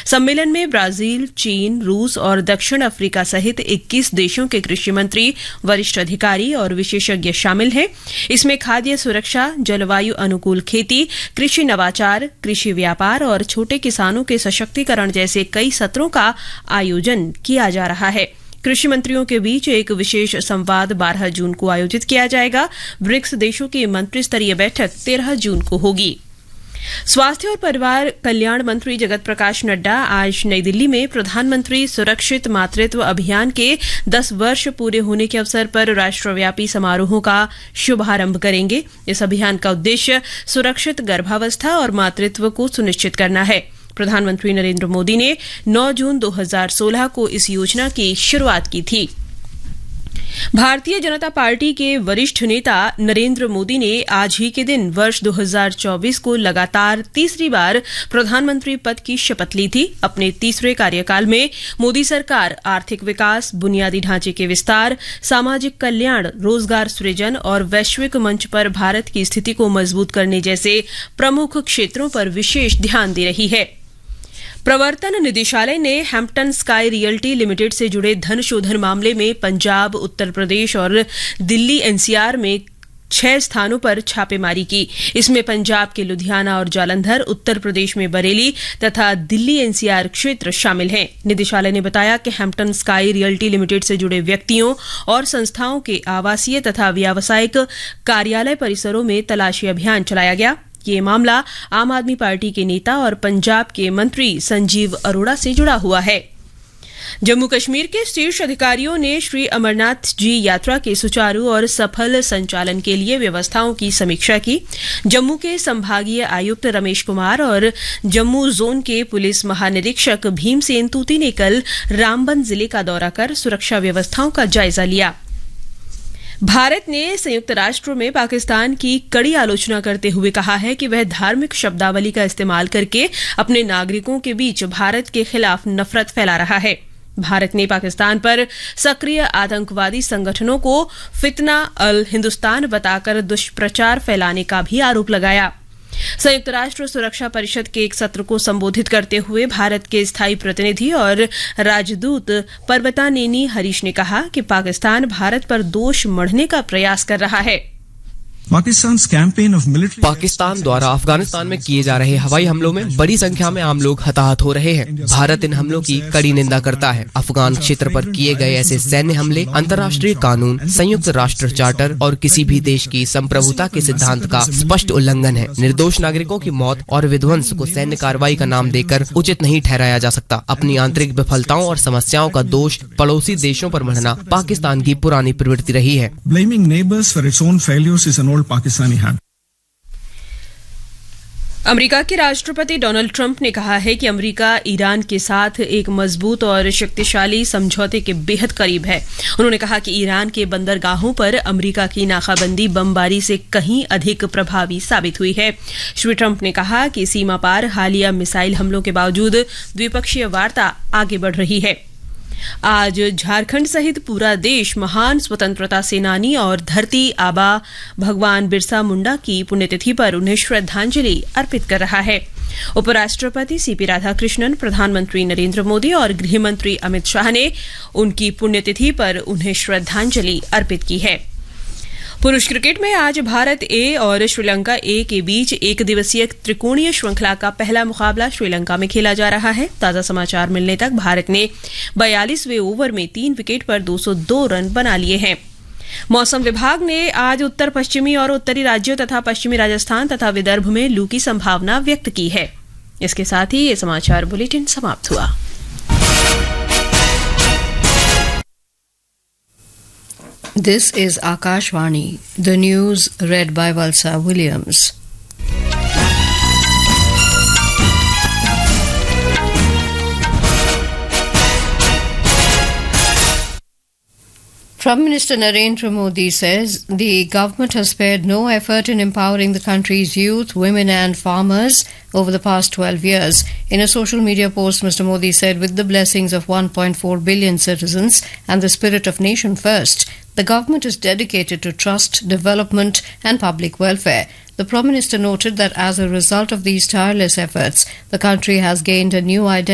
सम्मेलन में ब्राजील, चीन, रूस और दक्षिण अफ्रीका सहित 21 देशों के कृषि मंत्री, वरिष्ठ अधिकारी और विशेषज्ञ शामिल हैं। इसमें खाद्य सुरक्षा, जलवायु अनुकूल खेती, कृषि नवाचार, कृषि व्यापार और छोटे किसानों के सशक्तिकरण जैसे कई सत्रों का आयोजन किया जा रहा है। कृषि मंत्रियों के बीच एक विशेष संवाद 12 जून को आयोजित किया जाएगा। ब्रिक्स देशों की मंत्री स्तरीय बैठक 13 जून को होगी। स्वास्थ्य और परिवार कल्याण मंत्री जगत प्रकाश नड्डा आज नई दिल्ली में प्रधानमंत्री सुरक्षित मातृत्व अभियान के 10 वर्ष पूरे होने के अवसर पर राष्ट्रव्यापी समारोहों का शुभारंभ करेंगे। इस अभियान का उद्देश्य सुरक्षित गर्भावस्था और मातृत्व को सुनिश्चित करना है। प्रधानमंत्री नरेंद्र मोदी ने 9 जून 2016 को इस योजना की शुरुआत की थी। भारतीय जनता पार्टी के वरिष्ठ नेता नरेंद्र मोदी ने आज ही के दिन वर्ष 2024 को लगातार तीसरी बार प्रधानमंत्री पद की शपथ ली थी। अपने तीसरे कार्यकाल में मोदी सरकार आर्थिक विकास, बुनियादी ढांचे के विस्तार, सामाजिक कल्याण, रोजगार सृजन और वैश्विक मंच पर भारत की स्थिति को मजबूत करने जैसे प्रमुख क्षेत्रों पर विशेष ध्यान दे रही है। प्रवर्तन निदेशालय ने हैम्पटन स्काई रियल्टी लिमिटेड से जुड़े धन शोधन मामले में पंजाब, उत्तर प्रदेश और दिल्ली एनसीआर में 6 स्थानों पर छापेमारी की। इसमें पंजाब के लुधियाना और जालंधर, उत्तर प्रदेश में बरेली तथा दिल्ली एनसीआर क्षेत्र शामिल हैं। निदेशालय ने बताया कि हैम्पटन स्काई रियल्टी लिमिटेड से जुड़े व्यक्तियों और संस्थाओं के आवासीय तथा व्यावसायिक कार्यालय परिसरों में तलाशी अभियान चलाया गया। ये मामला आम आदमी पार्टी के नेता और पंजाब के मंत्री संजीव अरोड़ा से जुड़ा हुआ है। जम्मू कश्मीर के शीर्ष अधिकारियों ने श्री अमरनाथ जी यात्रा के सुचारू और सफल संचालन के लिए व्यवस्थाओं की समीक्षा की। जम्मू के संभागीय आयुक्त रमेश कुमार और जम्मू जोन के पुलिस महानिरीक्षक भीमसेन तूती ने कल रामबन जिले का दौरा कर सुरक्षा व्यवस्थाओं का जायजा लिया। भारत ने संयुक्त राष्ट्र में पाकिस्तान की कड़ी आलोचना करते हुए कहा है कि वह धार्मिक शब्दावली का इस्तेमाल करके अपने नागरिकों के बीच भारत के खिलाफ नफरत फैला रहा है। भारत ने पाकिस्तान पर सक्रिय आतंकवादी संगठनों को फितना अल हिंदुस्तान बताकर दुष्प्रचार फैलाने का भी आरोप लगाया। संयुक्त राष्ट्र सुरक्षा परिषद के एक सत्र को संबोधित करते हुए भारत के स्थायी प्रतिनिधि और राजदूत पर्वतानेनी हरीश ने कहा कि पाकिस्तान भारत पर दोष मढ़ने का प्रयास कर रहा है। पाकिस्तान द्वारा अफगानिस्तान में किए जा रहे हवाई हमलों में बड़ी संख्या में आम लोग हताहत हो रहे हैं। भारत इन हमलों की कड़ी निंदा करता है। अफगान क्षेत्र पर किए गए ऐसे सैन्य हमले अंतर्राष्ट्रीय कानून, संयुक्त राष्ट्र चार्टर और किसी भी देश की संप्रभुता के सिद्धांत का स्पष्ट उल्लंघन है। निर्दोष नागरिकों की मौत और विध्वंस को सैन्य कार्रवाई का नाम देकर उचित नहीं ठहराया जा सकता। अपनी आंतरिक विफलताओं और समस्याओं का दोष पड़ोसी देशों पर मढ़ना पाकिस्तान की पुरानी प्रवृत्ति रही है। पाकिस्तानी है। अमेरिका के राष्ट्रपति डोनाल्ड ट्रंप ने कहा है कि अमेरिका ईरान के साथ एक मजबूत और शक्तिशाली समझौते के बेहद करीब है। उन्होंने कहा कि ईरान के बंदरगाहों पर अमेरिका की नाकाबंदी बमबारी से कहीं अधिक प्रभावी साबित हुई है। श्री ट्रंप ने कहा कि सीमा पार हालिया मिसाइल हमलों के बावजूद द्विपक्षीय वार्ता आगे बढ़ रही है। आज झारखंड सहित पूरा देश महान स्वतंत्रता सेनानी और धरती आबा भगवान बिरसा मुंडा की पुण्यतिथि पर उन्हें श्रद्धांजलि अर्पित कर रहा है। उपराष्ट्रपति सीपी राधाकृष्णन, प्रधानमंत्री नरेंद्र मोदी और गृह मंत्री अमित शाह ने उनकी पुण्यतिथि पर उन्हें श्रद्धांजलि अर्पित की है। पुरुष क्रिकेट में आज भारत ए और श्रीलंका ए के बीच एक दिवसीय त्रिकोणीय श्रृंखला का पहला मुकाबला श्रीलंका में खेला जा रहा है। ताजा समाचार मिलने तक भारत ने 42वें ओवर में 3 विकेट पर 202 रन बना लिए हैं। मौसम विभाग ने आज उत्तर पश्चिमी और उत्तरी राज्यों तथा पश्चिमी राजस्थान तथा विदर्भ में लू की संभावना व्यक्त की है। इसके साथ ही ये समाचार बुलेटिन समाप्त हुआ। This is Akashvani, the news read by Valsa Williams. Prime Minister Narendra Modi says the government has spared no effort in empowering the country's youth, women and farmers over the past 12 years. In a social media post, Mr. Modi said, with the blessings of 1.4 billion citizens and the spirit of nation first, the government is dedicated to trust, development and public welfare. The Prime Minister noted that as a result of these tireless efforts, the country has gained a new identity